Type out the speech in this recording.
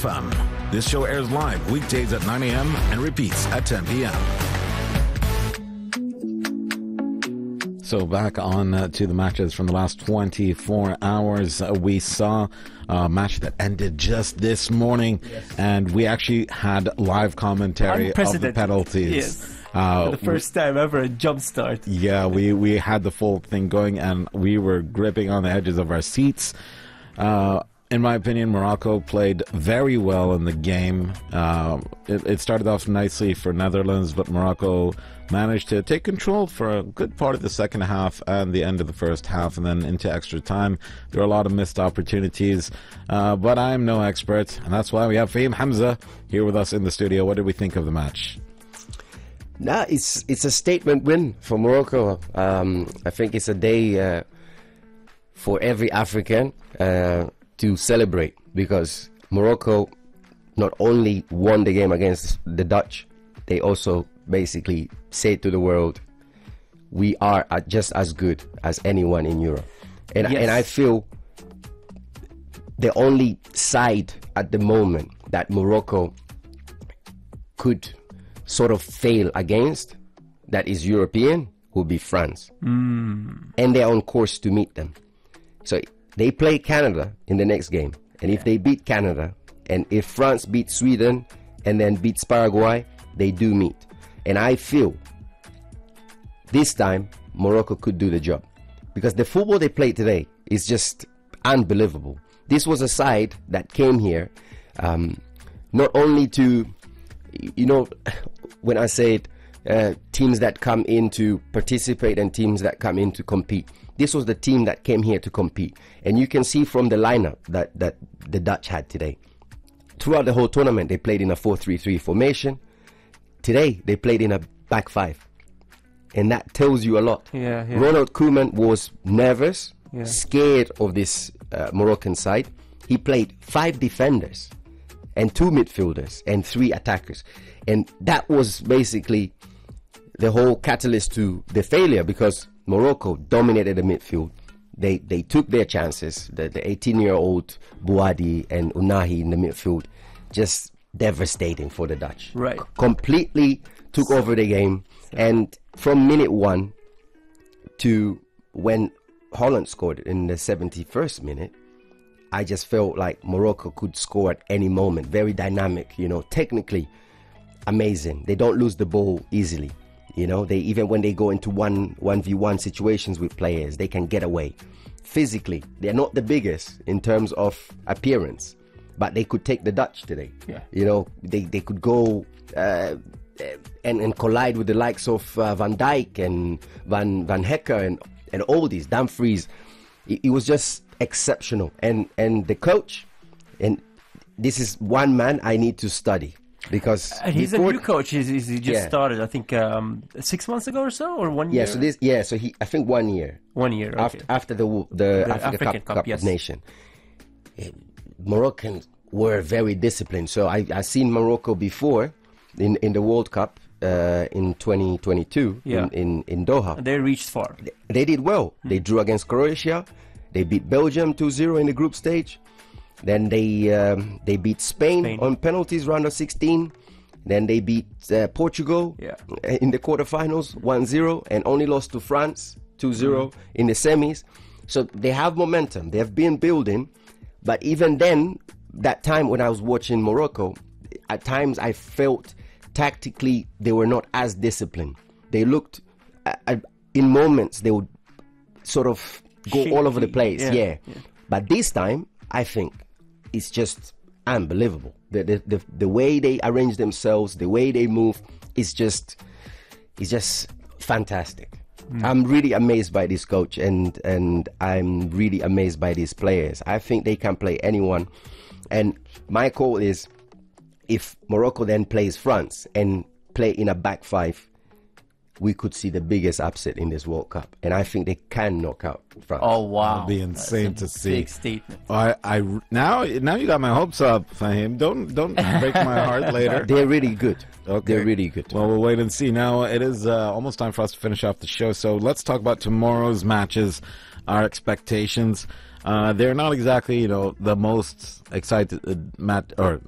FM. This show airs live weekdays at 9 a.m. and repeats at 10 p.m. So back on to the matches from the last 24 hours. We saw a match that ended just this morning, and we actually had live commentary of the penalties. Yes. For the first time ever, a jump start. Yeah, we had the full thing going, and we were gripping on the edges of our seats. In my opinion, Morocco played very well in the game. It started off nicely for Netherlands, but Morocco managed to take control for a good part of the second half and the end of the first half, and then into extra time. There were a lot of missed opportunities, but I'm no expert, and that's why we have Fahim Hamza here with us in the studio. What did we think of the match? Nah, it's a statement win for Morocco. I think it's a day for every African to celebrate, because Morocco not only won the game against the Dutch, they also basically said to the world, we are just as good as anyone in Europe. And I feel the only side at the moment that Morocco could sort of fail against that is European would be France. And they're on course to meet them. So they play Canada in the next game. And if they beat Canada, and if France beats Sweden and then beats Paraguay, they do meet. And I feel this time Morocco could do the job, because the football they played today is just unbelievable. This was a side that came here not only to, you know, when I said teams that come in to participate and teams that come in to compete, this was the team that came here to compete. And you can see from the lineup that the Dutch had today. Throughout the whole tournament, they played in a 4-3-3 formation. Today, they played in a back five. And that tells you a lot. Ronald Koeman was nervous, scared of this Moroccan side. He played 5 defenders and 2 midfielders and 3 attackers. And that was basically the whole catalyst to the failure, because Morocco dominated the midfield. They took their chances. The 18-year-old Bouadi and Unahi in the midfield, just devastating for the Dutch. Right. Completely took over the game. And from minute 1 to when Holland scored in the 71st minute, I just felt like Morocco could score at any moment. Very dynamic, you know, technically amazing. They don't lose the ball easily. You know, they even when they go into 1v1 situations with players, they can get away. Physically, they're not the biggest in terms of appearance, but they could take the Dutch today. You know, they could go and collide with the likes of Van Dijk and Van Hecker and all these. Dumfries. It was just exceptional. And the coach, and this is one man I need to study. Because he's a new coach. He just started, I think, 6 months ago or so, or 1 year. So he, I think 1 year. 1 year. Okay. After the African Cup of Nation, Moroccans were very disciplined. So I seen Morocco before in the World Cup in 2022 in Doha. And they reached far. They did well. They drew against Croatia. They beat Belgium 2-0 in the group stage. Then they beat Spain on penalties, round of 16. Then they beat Portugal in the quarterfinals, 1-0, and only lost to France, 2-0 in the semis. So they have momentum. They have been building. But even then, that time when I was watching Morocco, at times I felt tactically they were not as disciplined. They looked, in moments, they would sort of go all over the place. But this time, I think it's just unbelievable. The way they arrange themselves, the way they move, it's just fantastic. I'm really amazed by this coach, and I'm really amazed by these players. I think they can play anyone. And my call is, if Morocco then plays France and play in a back five, we could see the biggest upset in this World Cup, and I think they can knock out France. Oh wow, that'd be insane to see. Big statement. Now you got my hopes up, Fahim. Don't break my heart later. They're really good. Okay. They're really good. Well, we'll wait and see. Now it is almost time for us to finish off the show. So let's talk about tomorrow's matches, our expectations. They're not exactly, the most excited